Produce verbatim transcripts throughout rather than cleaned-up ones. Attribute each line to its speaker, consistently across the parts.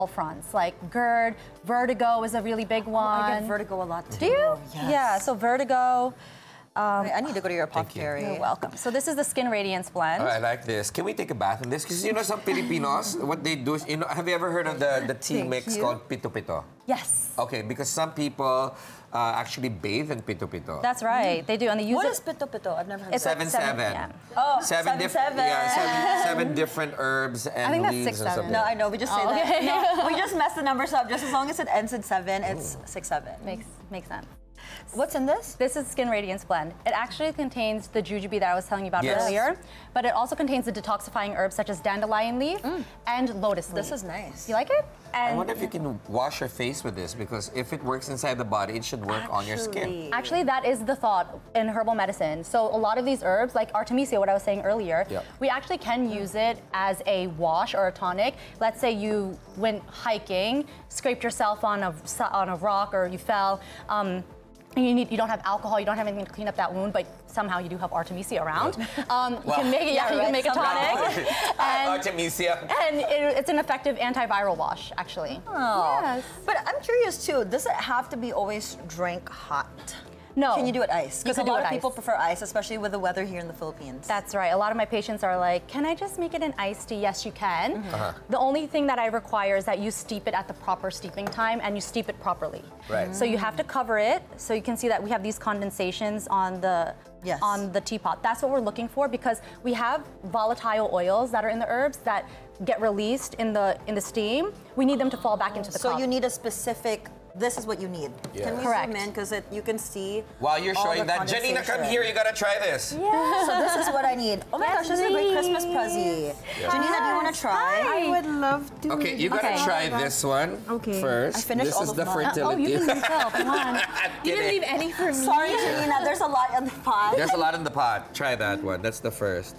Speaker 1: fronts like GERD, vertigo is a really big one.
Speaker 2: Oh, I get vertigo a lot too.
Speaker 1: Do you?
Speaker 2: Yes.
Speaker 1: Yeah, so vertigo.
Speaker 2: Um, I need to go to your apothecary.
Speaker 1: You. You're welcome. So this is the Skin Radiance blend.
Speaker 3: Oh, I like this. Can we take a bath in this? Because you know some Filipinos, what they do is, you know, have you ever heard of the, the tea
Speaker 2: Thank
Speaker 3: mix
Speaker 2: you.
Speaker 3: called Pito Pito?
Speaker 1: Yes.
Speaker 3: Okay, because some people uh, actually bathe in Pito Pito.
Speaker 1: That's right. Mm. They do, and they use
Speaker 2: what
Speaker 1: it.
Speaker 2: What is pito pito? I've never heard
Speaker 1: It's
Speaker 2: of
Speaker 3: Seven,
Speaker 2: that.
Speaker 3: seven.
Speaker 1: Yeah.
Speaker 2: Oh,
Speaker 3: seven,
Speaker 2: seven,
Speaker 3: diff-
Speaker 2: seven.
Speaker 3: Yeah, seven, seven different herbs and
Speaker 1: I think that's
Speaker 3: leaves
Speaker 1: six,
Speaker 3: and
Speaker 1: seven.
Speaker 3: something.
Speaker 2: No, I know. We just say
Speaker 1: Oh, okay.
Speaker 2: that. No, we just mess the numbers up. Just as long as it ends in seven, it's six, seven.
Speaker 1: Makes makes sense.
Speaker 2: What's in this?
Speaker 1: This is Skin Radiance blend. It actually contains the jujube that I was telling you about
Speaker 3: Yes.
Speaker 1: earlier, but it also contains the detoxifying herbs such as dandelion leaf
Speaker 2: Mm.
Speaker 1: and lotus leaf.
Speaker 2: This is nice.
Speaker 1: You like it? And
Speaker 3: I wonder if you can wash your face with this, because if it works inside the body, it should work on your skin.
Speaker 2: Actually.
Speaker 1: Actually, that is the thought in herbal medicine. So a lot of these herbs, like Artemisia, what I was saying earlier,
Speaker 3: Yep.
Speaker 1: we actually can use it as a wash or a tonic. Let's say you went hiking, scraped yourself on a on a rock, or you fell. Um, You need you don't have alcohol, you don't have anything to clean up that wound, but somehow you do have Artemisia around. Um, you
Speaker 3: Well,
Speaker 1: can make it, yeah,
Speaker 2: yeah,
Speaker 1: you can
Speaker 2: right,
Speaker 1: make a
Speaker 2: somehow.
Speaker 1: tonic. and
Speaker 3: Artemisia.
Speaker 1: and it, it's an effective antiviral wash, actually.
Speaker 2: Oh.
Speaker 1: Yes.
Speaker 2: But I'm curious too, does it have to be always drank hot?
Speaker 1: No.
Speaker 2: Can you do it ice?
Speaker 1: You
Speaker 2: Because a
Speaker 1: can do
Speaker 2: lot
Speaker 1: it
Speaker 2: of people
Speaker 1: ice.
Speaker 2: prefer ice, especially with the weather here in the Philippines.
Speaker 1: That's right. A lot of my patients are like, can I just make it an iced tea? Yes, you can.
Speaker 3: Uh-huh.
Speaker 1: The only thing that I require is that you steep it at the proper steeping time and you steep it properly.
Speaker 3: Right.
Speaker 1: So you have to cover it. So you can see that we have these condensations on the
Speaker 2: Yes.
Speaker 1: on the teapot. That's what we're looking for, because we have volatile oils that are in the herbs that get released in the in the steam. We need them to fall back into the
Speaker 2: So
Speaker 1: cup.
Speaker 2: you need a specific, this is what you need.
Speaker 3: Yeah.
Speaker 2: Can we
Speaker 1: Correct.
Speaker 2: zoom in? Because you can see
Speaker 3: While you're
Speaker 2: all
Speaker 3: showing
Speaker 2: the
Speaker 3: that, Janina, come
Speaker 2: condensation.
Speaker 3: here, you gotta try this.
Speaker 2: So this is what I need. Oh my
Speaker 1: Yes,
Speaker 2: gosh, this is a great Christmas
Speaker 1: please.
Speaker 2: present. Janina, do you want to try?
Speaker 4: I would love to.
Speaker 3: Okay, you gotta
Speaker 1: Okay.
Speaker 3: try this one
Speaker 4: Okay.
Speaker 3: first.
Speaker 2: I finished
Speaker 3: this
Speaker 2: all
Speaker 3: is
Speaker 2: of
Speaker 3: the
Speaker 2: mine.
Speaker 1: Oh,
Speaker 3: fertility.
Speaker 1: you can yourself. Come on.
Speaker 4: You didn't leave any for me.
Speaker 2: Sorry, Janina, there's a lot in the pot.
Speaker 3: There's a lot in the pot. Try that one. That's the first.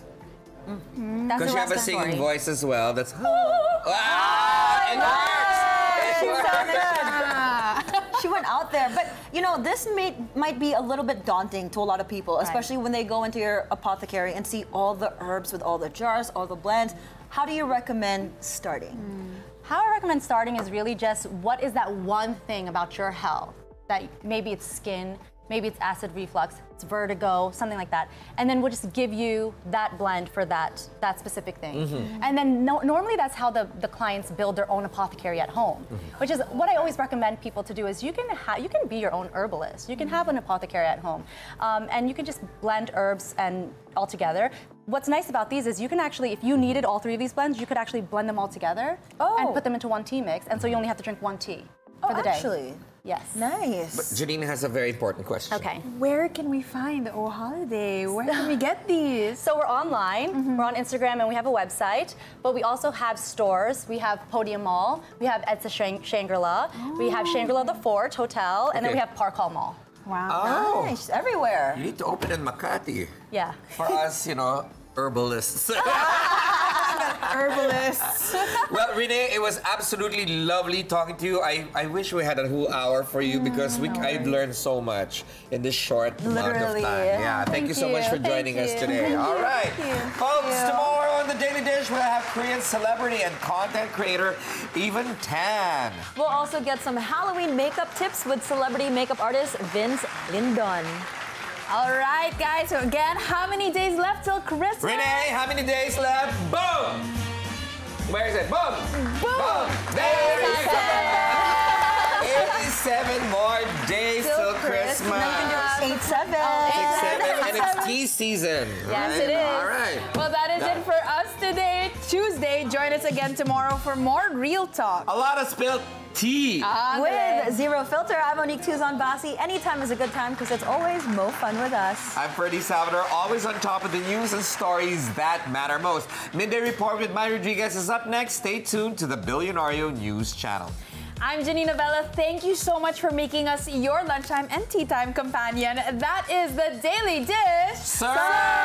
Speaker 1: That's
Speaker 3: Because
Speaker 1: the
Speaker 3: you have a
Speaker 1: rest of
Speaker 3: singing
Speaker 1: story.
Speaker 3: voice as well. That's. Ah, it works! It works!
Speaker 2: She went out there, but you know, this may, might be a little bit daunting to a lot of people, especially when they go into your apothecary and see all the herbs with all the jars, all the blends. How do you recommend starting?
Speaker 1: How I recommend starting is really just what is that one thing about your health that maybe it's skin, maybe it's acid reflux, it's vertigo, something like that. And then we'll just give you that blend for that that specific thing. And then no, normally that's how the, the clients build their own apothecary at home, which is what I always recommend people to do is you can ha- you can be your own herbalist. You can have an apothecary at home. Um, and you can just blend herbs and all together. What's nice about these is you can actually, if you needed all three of these blends, you could actually blend them all together
Speaker 2: Oh.
Speaker 1: and put them into one tea mix. And so you only have to drink one tea for
Speaker 2: Oh,
Speaker 1: the day.
Speaker 2: actually.
Speaker 1: Yes.
Speaker 2: Nice.
Speaker 3: Janina has a very important question.
Speaker 1: Okay.
Speaker 4: Where can we find the O Holiday? Where can we get these?
Speaker 1: So we're online, we're on Instagram, and we have a website, but we also have stores. We have Podium Mall, we have Edsa Shang- Shangri-La, we have Shangri-La The Fort Hotel, and then
Speaker 3: Okay.
Speaker 1: we have Park Hall Mall.
Speaker 4: Wow.
Speaker 3: Oh,
Speaker 2: Nice. Everywhere.
Speaker 3: you need to open in Makati.
Speaker 1: Yeah.
Speaker 3: For us, you know, herbalists.
Speaker 4: Herbalists.
Speaker 3: Well, Renee, it was absolutely lovely talking to you. I, I wish we had a whole hour for you because we I've learned so much in this short amount of
Speaker 2: Literally.
Speaker 3: time. Yeah, thank,
Speaker 1: Thank
Speaker 3: you so much
Speaker 1: you.
Speaker 3: for
Speaker 1: Thank
Speaker 3: joining us
Speaker 1: you.
Speaker 3: today.
Speaker 1: Thank
Speaker 3: All
Speaker 1: you.
Speaker 3: right,
Speaker 1: Thank you.
Speaker 3: folks,
Speaker 1: Thank you.
Speaker 3: tomorrow on the Daily Dish we'll have Korean celebrity and content creator Even Tan.
Speaker 2: We'll also get some Halloween makeup tips with celebrity makeup artist Vince Lindon.
Speaker 4: All right, guys. So again, how many days left till Christmas?
Speaker 3: Renee, how many days left? Boom! Where is it? Boom! Boom! There you go! eighty-seven more days till Christmas.
Speaker 2: Eight seven.
Speaker 3: Six, seven, and it's tea season.
Speaker 4: Yes,
Speaker 3: right?
Speaker 4: it is.
Speaker 3: All right.
Speaker 4: Well, that is it for us today, Tuesday. Join us again tomorrow for more Real Talk.
Speaker 3: A lot of spilled tea.
Speaker 2: With Zero Filter, I'm Monique Tuzon Basi. Anytime is a good time because it's always mo fun with us.
Speaker 3: I'm Ferdy Salvador, always on top of the news and stories that matter most. Midday Report with Mike Rodriguez is up next. Stay tuned to the Billionario News Channel.
Speaker 4: I'm Janina Bella. Thank you so much for making us your lunchtime and tea time companion. That is the Daily Dish.
Speaker 3: Sir!